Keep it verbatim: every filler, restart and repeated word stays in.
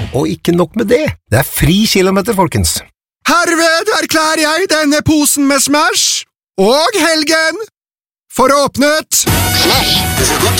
Og ikke nok med det, det er fri kilometer, folkens. Herved erklærer jeg denne posen med Smash og helgen for åpnet. Smash!